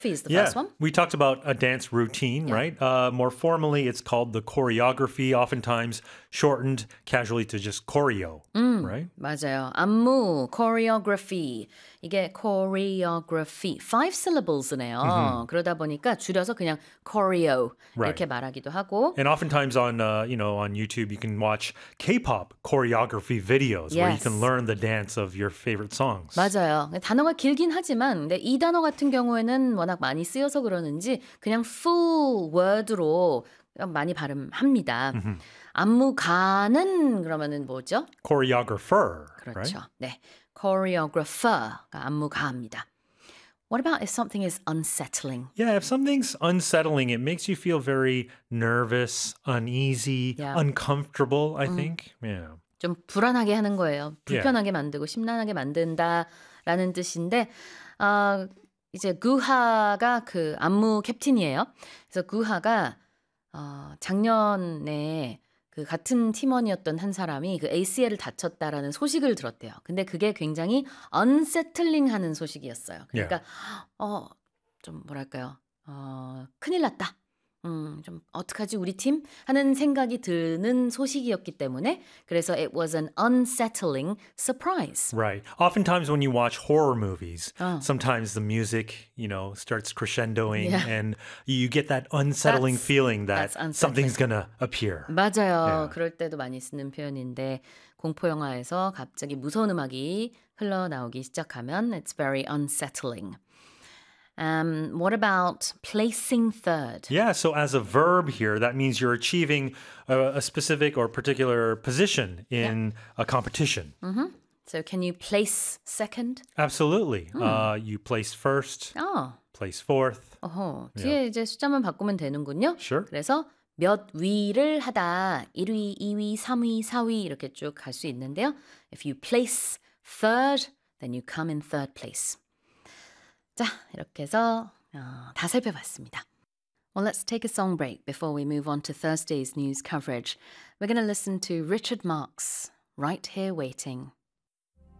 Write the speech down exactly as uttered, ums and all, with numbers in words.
is the Yeah, first one. we talked about a dance routine, Yeah. right? Uh, more formally, it's called the choreography, oftentimes shortened casually to just choreo, right? 맞아요. 안무, choreography. 이게 choreography. Five syllables네요. 그러다 보니까 줄여서 그냥 choreo 이렇게 Right. 말하기도 하고. And oftentimes on, uh, you know, on YouTube, you can watch K-pop choreography videos where you Yes. can learn the dance of your favorite songs. 맞아요. 단어가 길긴 하지만 근데 이 단어 같은 경우에는 워낙 많이 쓰여서 그러는지 그냥 full word로 많이 발음합니다. 안무가는 그러면은 뭐죠? Choreographer, 그렇죠. right? 네, choreographer가 안무가입니다. What about if something is unsettling? Yeah, if something's unsettling, it makes you feel very nervous, uneasy, Yeah. uncomfortable, I think. Yeah. 좀 불안하게 하는 거예요. Yeah. 불편하게 만들고 심란하게 만든다라는 뜻인데 어, 이제 구하가 그 안무 캡틴이에요. 그래서 구하가 어, 작년에 그 같은 팀원이었던 한 사람이 그 에이씨엘을 다쳤다라는 소식을 들었대요. 근데 그게 굉장히 unsettling하는 소식이었어요. 그러니까 어, 좀 뭐랄까요? 어, 큰일 났다. 음, 좀 어떡하지 우리 팀? 하는 생각이 드는 소식이었기 때문에 그래서 it was an unsettling surprise. Right. Oftentimes when you watch horror movies, Oh. sometimes the music, you know, starts crescendoing Yeah. and you get that unsettling That's- feeling that that's unsettling. something's going to appear. 맞아요. Yeah. 그럴 때도 많이 쓰는 표현인데 공포 영화에서 갑자기 무서운 음악이 흘러나오기 시작하면 it's very unsettling. Um, what about placing third? Yeah, so as a verb here, that means you're achieving a, a specific or particular position in a competition. So can you place second? Absolutely. Uh, you place first, 어, place fourth. 어허. 뒤에 이제 숫자만 바꾸면 되는군요. Sure. 그래서 몇 위를 하다 일 위, 이 위, 삼 위, 사 위 이렇게 쭉 갈 수 있는데요. If you place third, then you come in third place. 자, 이렇게 해서 어, 다 살펴봤습니다. Well, let's take a song break before we move on to Thursday's news coverage. We're going to listen to Richard Marx, Right Here Waiting.